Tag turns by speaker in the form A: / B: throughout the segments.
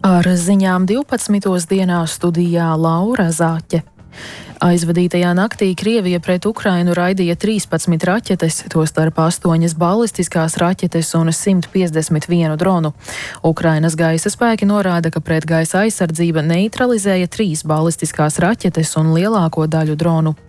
A: Ar ziņām 12. dienā studijā Laura Zāķe. Aizvadītajā naktī Krievija pret Ukrainu raidīja 13 raķetes, tostarp 8 balistiskās raķetes un 151 dronu. Ukrainas gaisa spēki norāda, ka pretgaisa aizsardzība neutralizēja 3 balistiskās raķetes un lielāko daļu dronu.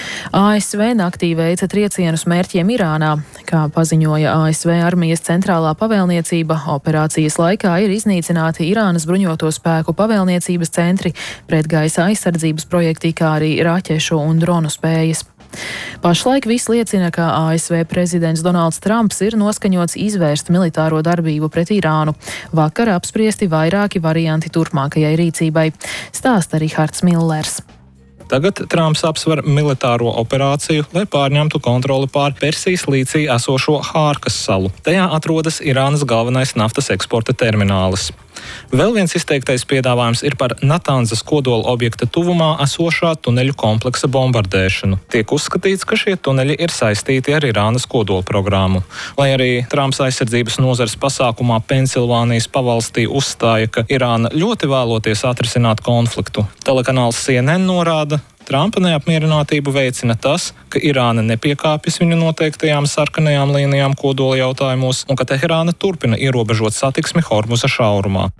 A: ASV naktī veica triecienus mērķiem Irānā. Kā paziņoja ASV armijas centrālā pavēlniecība, operācijas laikā ir iznīcināti Irānas bruņoto spēku pavēlniecības centri, pretgaisa aizsardzības projekti, kā arī raķešu un dronu spējas. Pašlaik viss liecina, ka ASV prezidents Donalds Trumps ir noskaņots izvērst militāro darbību pret Irānu. Vakar apspriesti vairāki varianti turpmākajai rīcībai, stāsta Rihards Millers.
B: Tagad Trumps apsver militāro operāciju, lai pārņemtu kontroli pār Persijas līcī esošo Hārkas salu. Tajā atrodas Irānas galvenais naftas eksporta terminālis. Vēl viens izteiktais piedāvājums ir par Natanzas kodola objekta tuvumā esošā tuneļu kompleksa bombardēšanu. Tiek uzskatīts, ka šie tuneļi ir saistīti ar Irānas kodola programmu. Lai arī Trumps aizsardzības nozares pasākumā Pensilvānijas pavalstī uzstāja, ka Irāna ļoti vēloties atrisināt konfliktu. Telekanāls CNN norāda, Trumpa neapmierinātību veicina tas, ka Irāna nepiekāpjas viņu noteiktajām sarkanajām līnijām kodola jautājumos un ka Teherāna turpina ierobežot satiksmi Hormuza šaurumā.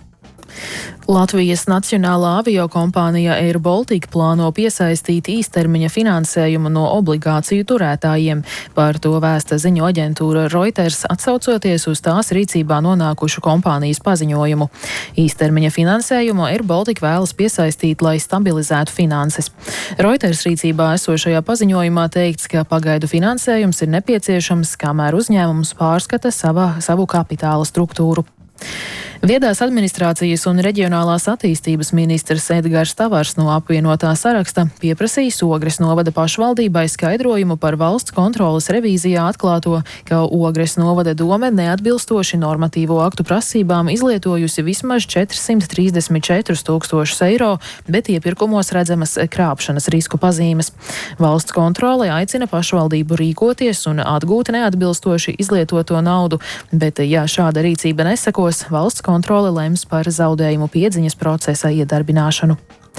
A: Latvijas Nacionālā aviokompānija Air Baltica plāno piesaistīt īstermiņa finansējumu no obligāciju turētājiem. Par to vēsta ziņu aģentūra Reuters, atsaucoties uz tās rīcībā nonākušu kompānijas paziņojumu. Īstermiņa finansējumu Air Baltica vēlas piesaistīt, lai stabilizētu finanses. Reuters rīcībā esošajā paziņojumā teikts, ka pagaidu finansējums ir nepieciešams, kamēr uzņēmums pārskata savu kapitāla struktūru. Viedās administrācijas un reģionālās attīstības ministrs Edgars Tavars no apvienotā saraksta pieprasījis Ogres novada pašvaldībai skaidrojumu par valsts kontroles revīzijā atklāto, ka Ogres novada dome neatbilstoši normatīvo aktu prasībām izlietojusi vismaz 434 000 eiro, bet iepirkumos redzamas krāpšanas risku pazīmes. Valsts kontrole aicina pašvaldību rīkoties un atgūt neatbilstoši izlietoto naudu, bet ja šāda rīcība nesakos, valsts kontrole lems par zaudējumu piedziņas procesa iedarbināšanu.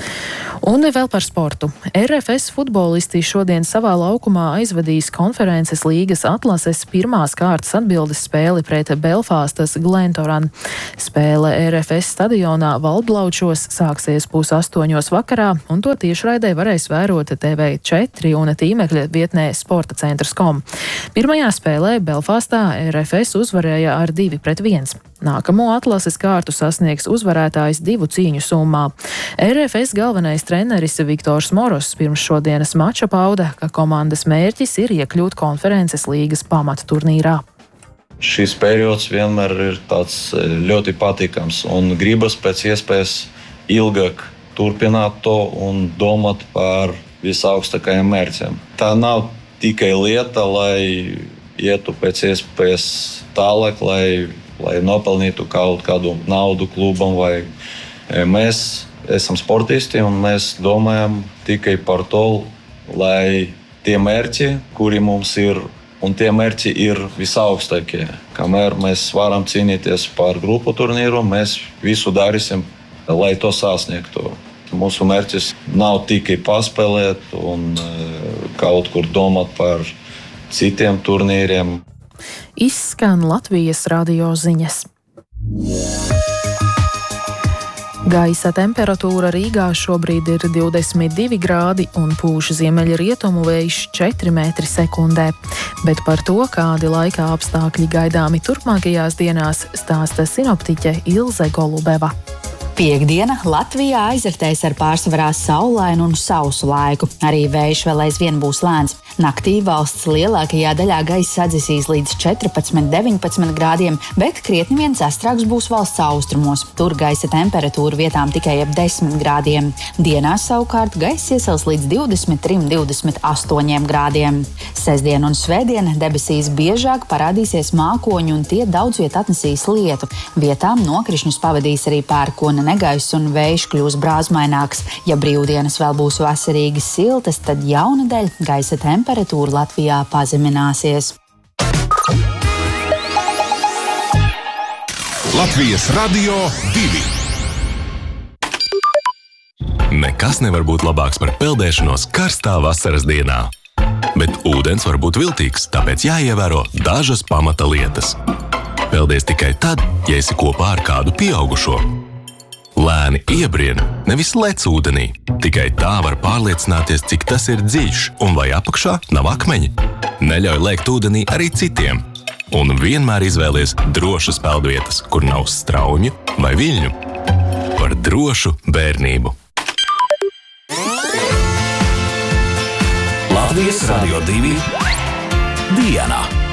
A: Un vēl par sportu. RFS futbolisti šodien savā laukumā aizvadīs konferences līgas atlases pirmās kārtas atbildes spēli pret Belfastas Glentoran. Spēle RFS stadionā Valdlaučos sāksies 7:30 vakarā, un to tiešraidē varēs vērot TV4 un tīmekļa vietnē sportacentrs.com. Pirmajā spēlē Belfastā RFS uzvarēja ar 2-1. Nākamo atlases kārtu sasniegs uzvarētājs 2 cīņu summā. RFS galvenais treneris Viktors Moros pirms šodienas mača pauda, ka komandas mērķis ir iekļūt konferences līgas pamaturnīrā.
C: Šis periods vienmēr ir tāds ļoti patīkams un gribas pēc iespējas ilgāk turpināt to un domāt par visaugstākajiem mērķiem. Tā nav tikai lieta, lai ietu pēc iespējas tālāk, lai nopelnītu kaut kādu naudu klubam. Mēs esam sportisti un mēs domājam tikai par to, lai tie mērķi, kuri mums ir, un tie mērķi ir visaugstākie. Kamēr mēs varam cīnīties par grupu turnīru, mēs visu darīsim, lai to sasniegtu. Mūsu mērķis nav tikai paspēlēt un kaut kur domāt par citiem turnīriem.
A: Izskan Latvijas radio ziņas. Gaisa temperatūra Rīgā šobrīd ir 22 grādi un pūš ziemeļrietumu vējš 4 metri sekundē. Bet par to, kādi laika apstākļi gaidāmi turpmākajās dienās, stāsta sinoptiķe Ilze Golubeva.
D: Piektdiena Latvijā aizvērtēs ar pārsvarā saulainu un sausu laiku. Arī vējš vēl aizvien būs lēns. Naktī valsts lielākajā daļā gaisa sadzisīs līdz 14–19 grādiem, bet krietni vien sastrāks būs valsts austrumos. Tur gaisa temperatūra vietām tikai ap 10 grādiem. Dienās savukārt gaisa iesals līdz 23–28 grādiem. Sestdien un svētdien debesīs biežāk parādīsies mākoņi un tie daudz viet atnesīs lietu. Vietām nokrišņus pavadīs arī pērkona negaiss un vējš kļūs brāzmaināks. Ja brīvdienas vēl būs vasarīgi siltas, tad jaunadēļ gaisa temperatūra Latvijā pazemināsies.
E: Latvijas Radio 2. nekas nevar būt labāks par peldēšanos karstā vasaras dienā. Bet ūdens var būt viltīgs, tāpēc jāievēro dažas pamata lietas. Peldies tikai tad, ja esi kopā ar kādu pieaugušo. Lēni iebrien, nevis lec ūdenī. Tikai tā var pārliecināties, cik tas ir dziļš un vai apakšā nav akmeņi. Neļauj lēkt ūdenī arī citiem. Un vienmēr izvēlies drošas peldvietas, kur nav straumju vai viļņu. Par drošu bērnību.
F: Latvijas Radio 2 dienā.